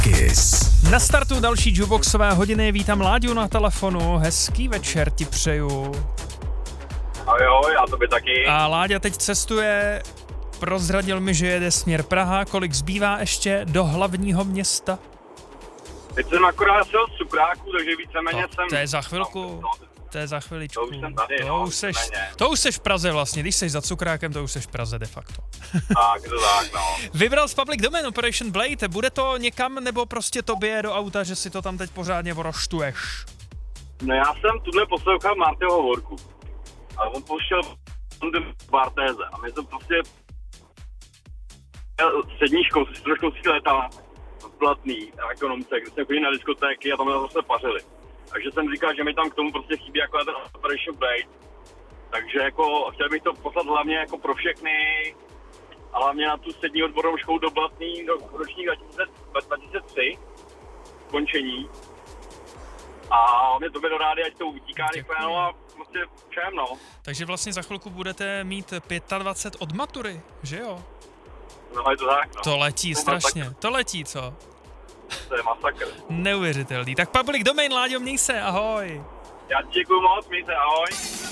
Kiss. Na startu další jukeboxové hodiny, vítám Láďu na telefonu, hezký večer ti přeju. Jo, já tobě taky. A Láďa teď cestuje, prozradil mi, že jede směr Praha, kolik zbývá ještě do hlavního města? Teď jsem akorát šel z cukráku, takže víceméně jsem... To je za chvilku, to je za chviličku. To už jsem tady, to už seš v Praze vlastně, když seš za cukrákem, to už seš v Praze de facto. Tak, to tak, no. Vybral z Public Domain Operation Blade, bude to někam nebo prostě tobě do auta, že si to tam teď pořádně voroštuješ? No já jsem tuhle poslouchal Martyho hovorku. Ale on pouštěl Bartéze a my jsme prostě střední školství, trošku léta platný na ekonomce, kde jsme chodili na diskotéky a tam jsme se pařili. Takže jsem říkal, že mi tam k tomu prostě chybí jako ten Operation Blade. Takže jako chtěl bych to poslat hlavně jako pro všechny a hlavně na tu střední odbornou školu do Blatný do ročník 2003 končení. A mě to do rády, ať to utíká rychle, no a prostě všem, no. Takže vlastně za chvilku budete mít 25 od matury, že jo? No je to tak, no. To letí strašně, to letí, co? To je masakr. Neuvěřitelný. Tak Public Domain, Láďo, měj se, ahoj. Já ti děkuju moc, měj se, ahoj.